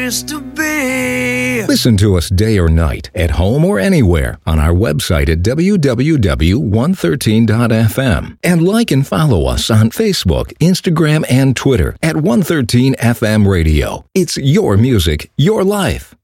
place to be. Listen to us day or night, at home or anywhere, on our website at www.113.fm. And like and follow us on Facebook, Instagram, and Twitter at 113FM Radio. It's your music, your life.